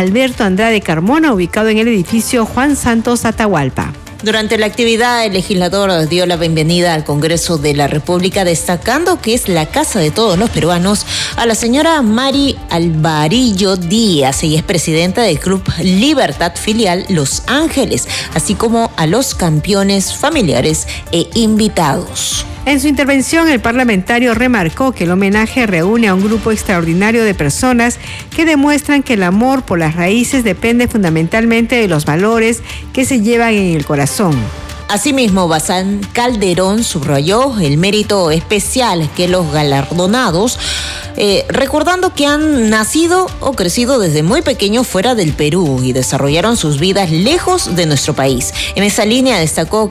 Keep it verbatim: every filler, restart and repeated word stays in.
Alberto Andrade Carmona, ubicado en el edificio Juan Santos Atahualpa. Durante la actividad, el legislador dio la bienvenida al Congreso de la República, destacando que es la casa de todos los peruanos, a la señora Mari Alvarillo Díaz, ella es presidenta del Club Libertad Filial Los Ángeles, así como a los campeones, familiares e invitados. En su intervención, el parlamentario remarcó que el homenaje reúne a un grupo extraordinario de personas que demuestran que el amor por las raíces depende fundamentalmente de los valores que se llevan en el corazón. Asimismo, Bazán Calderón subrayó el mérito especial que los galardonados, eh, recordando que han nacido o crecido desde muy pequeños fuera del Perú y desarrollaron sus vidas lejos de nuestro país. En esa línea destacó